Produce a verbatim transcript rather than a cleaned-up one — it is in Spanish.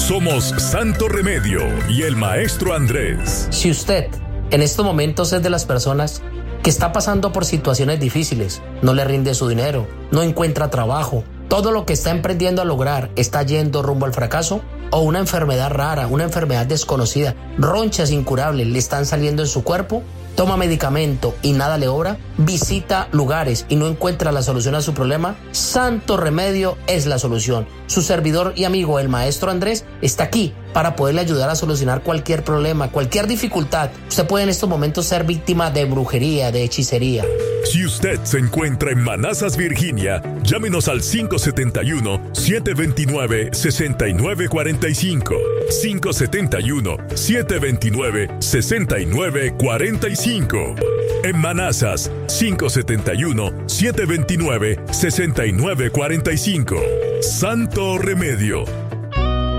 Somos Santo Remedio y el Maestro Andrés. Si usted en estos momentos es de las personas que está pasando por situaciones difíciles, no le rinde su dinero, no encuentra trabajo, todo lo que está emprendiendo a lograr está yendo rumbo al fracaso, o una enfermedad rara, una enfermedad desconocida, ronchas incurables le están saliendo en su cuerpo, toma medicamento y nada le obra, visita lugares y no encuentra la solución a su problema, Santo Remedio es la solución. Su servidor y amigo, el Maestro Andrés, está aquí para poderle ayudar a solucionar cualquier problema, cualquier dificultad. Usted puede en estos momentos ser víctima de brujería, de hechicería. Si usted se encuentra en Manassas, Virginia, llámenos al cinco siete uno, siete dos nueve, seis nueve cuatro cinco. cinco siete uno, siete dos nueve, seis nueve cuatro cinco. En Manassas, cinco siete uno, siete dos nueve, seis nueve cuatro cinco. Santo Remedio.